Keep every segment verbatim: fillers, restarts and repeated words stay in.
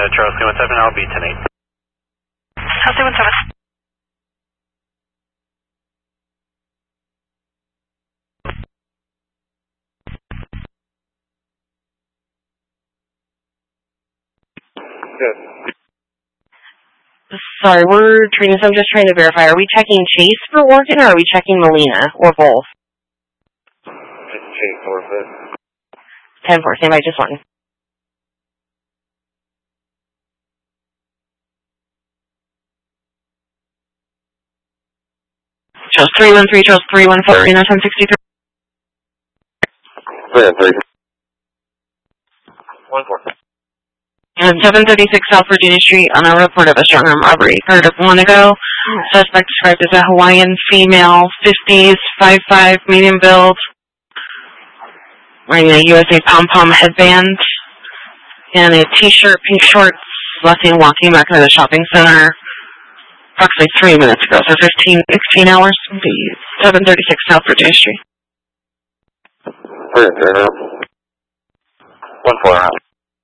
Charles three one seven, I'll be ten eight. Charles three one seven. Good. Sorry, we're training, so I'm just trying to verify. Are we checking Chase for Oregon, or are we checking Molina, or both? Just Chase, north it. ten four, stand by just one. Charles three one three, Charles three one four, Reno ten sixty-three. three one three. one four. And seven thirty-six South Virginia Street on a report of a strong arm robbery. Heard of one ago. Suspect described as a Hawaiian female, fifties, five five, medium build, wearing a U S A pom-pom headband, and a t-shirt, pink shorts, last seen walking back to the shopping center approximately three minutes ago, so fifteen, sixteen hours. seven thirty-six South Virginia Street. three three now. one four now.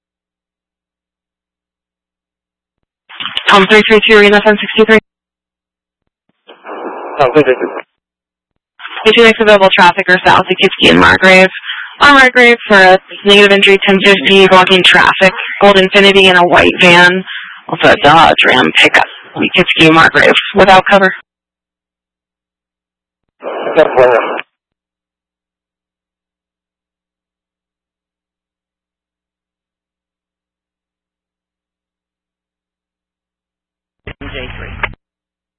Tom three three two, Reno ten sixty-three. Tom three three two. Between next available traffic are South Ikitski and Margrave. On Margrave for a negative entry ten fifty, blocking traffic. Gold Infinity in a white van. Also a Dodge Ram pickup. Ikitski and Margrave without cover. ten four now.